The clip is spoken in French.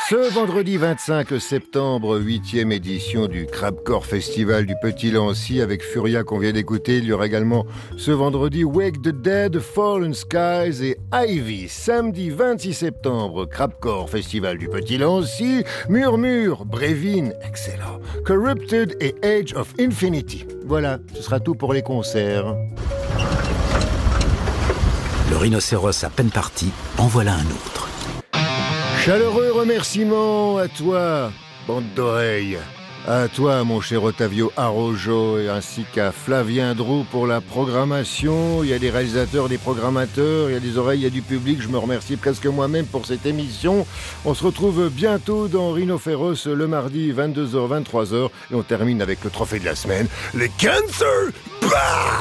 Ce vendredi 25 septembre, 8e édition du Crabcore Festival du Petit Lancy avec Furia qu'on vient d'écouter. Il y aura également ce vendredi Wake the Dead, Fallen Skies et Ivy. Samedi 26 septembre, Crabcore Festival du Petit Lancy, Murmure, Brevin, excellent, Corrupted et Age of Infinity. Voilà, ce sera tout pour les concerts. Le rhinocéros à peine parti, en voilà un autre. Chaleureux remerciements à toi, bande d'oreilles. À toi, mon cher Ottavio Arrojo, et ainsi qu'à Flavien Drou pour la programmation. Il y a des réalisateurs, des programmateurs, il y a des oreilles, il y a du public. Je me remercie presque moi-même pour cette émission. On se retrouve bientôt dans Rhinophéros le mardi 22h, 23h. Et on termine avec le trophée de la semaine, les Cancer. Bah